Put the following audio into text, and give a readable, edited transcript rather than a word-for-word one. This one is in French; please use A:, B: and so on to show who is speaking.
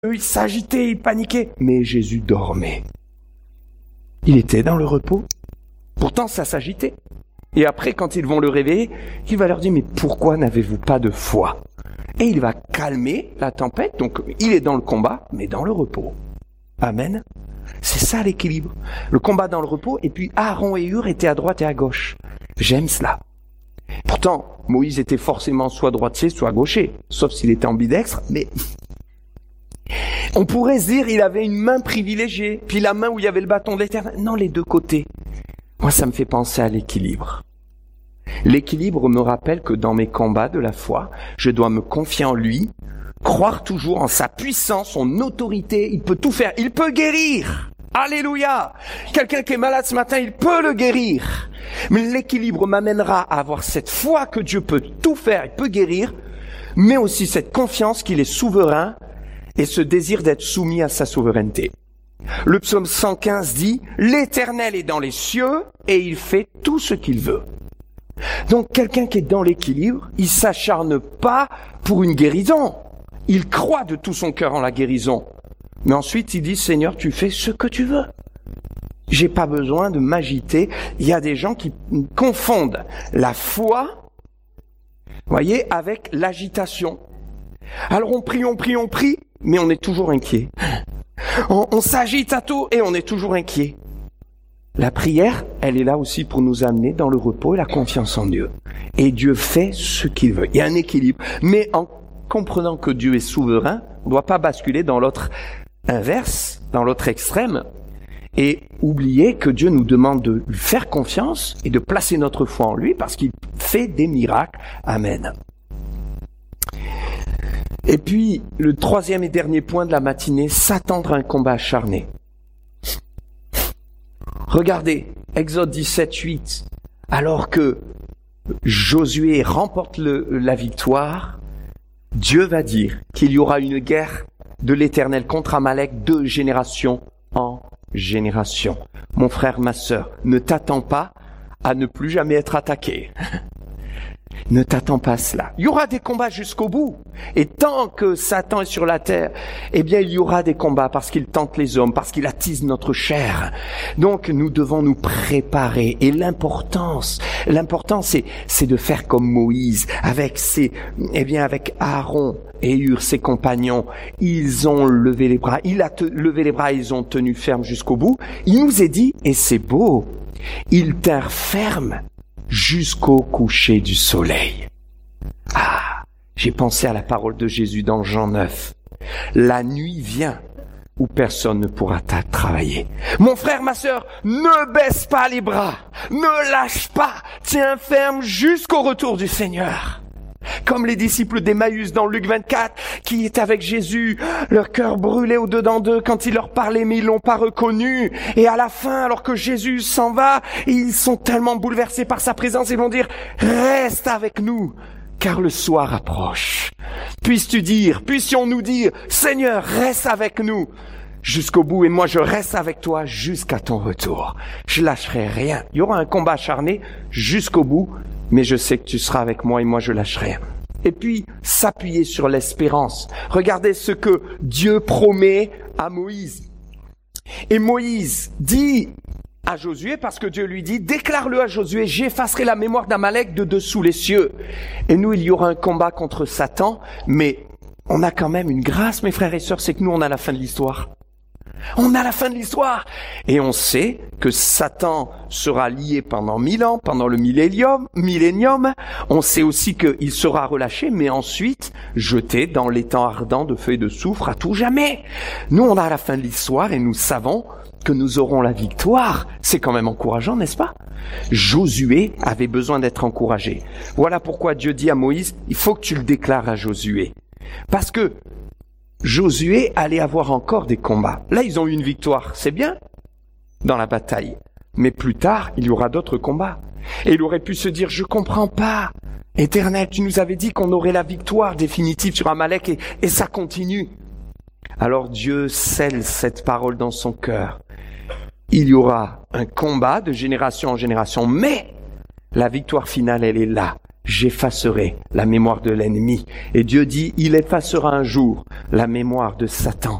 A: Eux, ils s'agitaient, ils paniquaient. Mais Jésus dormait. Il était dans le repos. Pourtant, ça s'agitait. Et après, quand ils vont le réveiller, il va leur dire, mais pourquoi n'avez-vous pas de foi? Et il va calmer la tempête. Donc, il est dans le combat, mais dans le repos. Amen. C'est ça l'équilibre. Le combat dans le repos, et puis Aaron et Hur étaient à droite et à gauche. J'aime cela. Pourtant, Moïse était forcément soit droitier, soit gaucher, sauf s'il était ambidextre, mais on pourrait se dire il avait une main privilégiée, puis la main où il y avait le bâton de l'Éternel. Non, les deux côtés. Moi, ça me fait penser à l'équilibre. L'équilibre me rappelle que dans mes combats de la foi, je dois me confier en lui, croire toujours en sa puissance, son autorité, il peut tout faire, il peut guérir. Alléluia! Quelqu'un qui est malade ce matin, il peut le guérir. Mais l'équilibre m'amènera à avoir cette foi que Dieu peut tout faire, il peut guérir, mais aussi cette confiance qu'il est souverain et ce désir d'être soumis à sa souveraineté. Le psaume 115 dit « L'Éternel est dans les cieux et il fait tout ce qu'il veut ». Donc quelqu'un qui est dans l'équilibre, il s'acharne pas pour une guérison. Il croit de tout son cœur en la guérison. Mais ensuite il dit « Seigneur, tu fais ce que tu veux ». J'ai pas besoin de m'agiter. Il y a des gens qui confondent la foi, voyez, avec l'agitation. Alors on prie, mais on est toujours inquiet. On s'agite à tout et on est toujours inquiet. La prière, elle est là aussi pour nous amener dans le repos et la confiance en Dieu. Et Dieu fait ce qu'il veut. Il y a un équilibre. Mais en comprenant que Dieu est souverain, on ne doit pas basculer dans l'autre inverse, dans l'autre extrême, et oublier que Dieu nous demande de lui faire confiance et de placer notre foi en lui parce qu'il fait des miracles. Amen. Et puis, le troisième et dernier point de la matinée, s'attendre à un combat acharné. Regardez, Exode 17:8, alors que Josué remporte la victoire, Dieu va dire qu'il y aura une guerre de l'Éternel contre Amalek de génération en génération. Mon frère, ma sœur, ne t'attends pas à ne plus jamais être attaqué. Ne t'attends pas à cela. Il y aura des combats jusqu'au bout. Et tant que Satan est sur la terre, eh bien, il y aura des combats parce qu'il tente les hommes, parce qu'il attise notre chair. Donc, nous devons nous préparer. Et l'important, c'est de faire comme Moïse, avec avec Aaron et Hur, ses compagnons. Ils ont levé les bras. Il a levé les bras, ils ont tenu ferme jusqu'au bout. Il nous est dit, et c'est beau, ils tinrent ferme jusqu'au coucher du soleil. Ah, j'ai pensé à la parole de Jésus dans Jean 9. La nuit vient où personne ne pourra travailler. Mon frère, ma sœur, ne baisse pas les bras, ne lâche pas, tiens ferme jusqu'au retour du Seigneur. Comme les disciples d'Emmaüs dans Luc 24, qui étaient avec Jésus, leur cœur brûlait au-dedans d'eux quand il leur parlait, mais ils l'ont pas reconnu. Et à la fin, alors que Jésus s'en va, ils sont tellement bouleversés par sa présence, ils vont dire, reste avec nous, car le soir approche. Puissions nous dire, Seigneur, reste avec nous jusqu'au bout, et moi je reste avec toi jusqu'à ton retour. Je lâcherai rien. Il y aura un combat acharné jusqu'au bout, mais je sais que tu seras avec moi et moi je lâcherai. Et puis, s'appuyer sur l'espérance. Regardez ce que Dieu promet à Moïse. Et Moïse dit à Josué, parce que Dieu lui dit, déclare-le à Josué, j'effacerai la mémoire d'Amalek de dessous les cieux. Et nous, il y aura un combat contre Satan, mais on a quand même une grâce, mes frères et sœurs, c'est que nous, on a la fin de l'histoire. On a la fin de l'histoire. Et on sait que Satan sera lié pendant 1000 ans, pendant le millénium. On sait aussi qu'il sera relâché, mais ensuite jeté dans l'étang ardent de feu et de soufre à tout jamais. Nous, on a la fin de l'histoire et nous savons que nous aurons la victoire. C'est quand même encourageant, n'est-ce pas? Josué avait besoin d'être encouragé. Voilà pourquoi Dieu dit à Moïse, il faut que tu le déclares à Josué. Parce que Josué allait avoir encore des combats. Là, ils ont eu une victoire, c'est bien, dans la bataille. Mais plus tard, il y aura d'autres combats. Et il aurait pu se dire, je comprends pas. Éternel, tu nous avais dit qu'on aurait la victoire définitive sur Amalek et ça continue. Alors Dieu scelle cette parole dans son cœur. Il y aura un combat de génération en génération, mais la victoire finale, elle est là. j'effacerai la mémoire de l'ennemi. Et Dieu dit, il effacera un jour la mémoire de Satan.